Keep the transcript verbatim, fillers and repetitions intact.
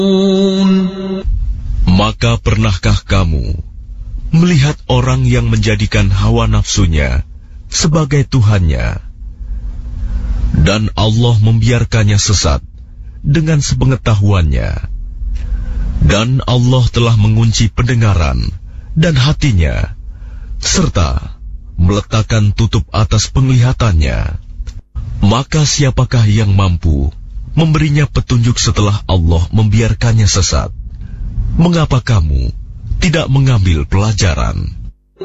Maka pernahkah kamu melihat orang yang menjadikan hawa nafsunya sebagai Tuhannya, dan Allah membiarkannya sesat dengan sepengetahuannya, dan Allah telah mengunci pendengaran dan hatinya, serta meletakkan tutup atas penglihatannya. Maka siapakah yang mampu memberinya petunjuk setelah Allah membiarkannya sesat? Mengapa kamu tidak mengambil pelajaran?